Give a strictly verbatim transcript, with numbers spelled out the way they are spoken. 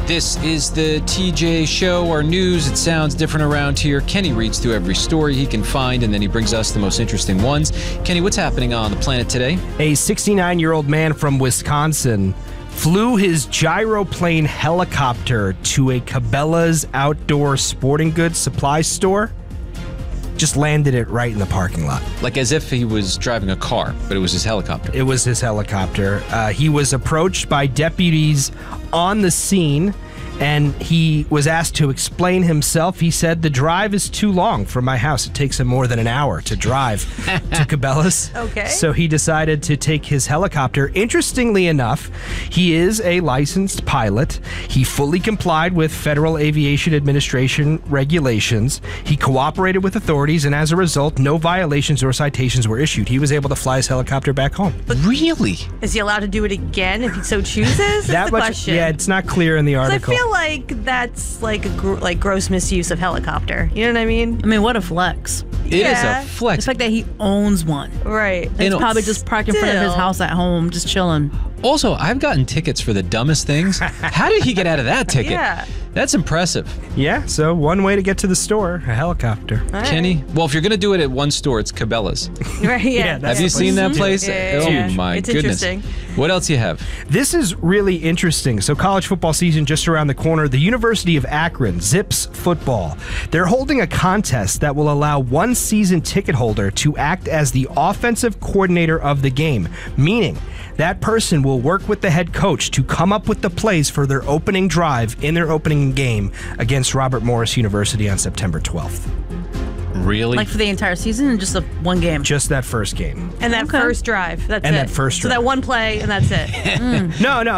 This is the T J Show, our news. It sounds different around here. Kenny reads through every story he can find, and then he brings us the most interesting ones. Kenny, what's happening on the planet today? A sixty-nine-year-old man from Wisconsin flew his gyroplane helicopter to a Cabela's outdoor sporting goods supply store. Just landed it right in the parking lot. Like as if he was driving a car, but it was his helicopter. It was his helicopter. Uh, he was approached by deputies on the scene, and he was asked to explain himself. He said, "The drive is too long from my house. It takes him more than an hour to drive to Cabela's." Okay. So he decided to take his helicopter. Interestingly enough, he is a licensed pilot. He fully complied with Federal Aviation Administration regulations. He cooperated with authorities, and as a result, no violations or citations were issued. He was able to fly his helicopter back home. Really? Is he allowed to do it again if he so chooses? That's that the much, question. yeah, it's not clear in the 'Cause article. I feel like that's like a gr- like gross misuse of helicopter. You know what I mean? I mean, what a flex. It is Yeah. a flex. The fact that he owns one. Right. It's know, probably just parked in front of his still. house at home, just chilling. Also, I've gotten tickets for the dumbest things. How did he get out of that ticket? Yeah. That's impressive. Yeah, so one way to get to the store, a helicopter. All right. Kenny, well, if you're going to do it at one store, it's Cabela's. Right. Yeah. Yeah, that's Have you seen that place? Yeah, yeah, oh, yeah. my It's goodness. interesting. What else you have? This is really interesting. So college football season just around the corner. The University of Akron, Zips Football, they're holding a contest that will allow one season ticket holder to act as the offensive coordinator of the game, meaning that person will work with the head coach to come up with the plays for their opening drive in their opening game against Robert Morris University on September twelfth. Really? Like for the entire season and just a one game. Just that first game. And that Okay. first drive. That's And it. that first So drive. that one play and that's it. No, no.